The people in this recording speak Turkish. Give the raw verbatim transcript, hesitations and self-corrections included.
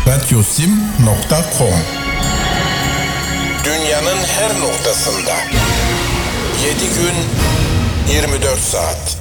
radyosim nokta com. Dünyanın her noktasında. yedi gün, yirmi dört saat.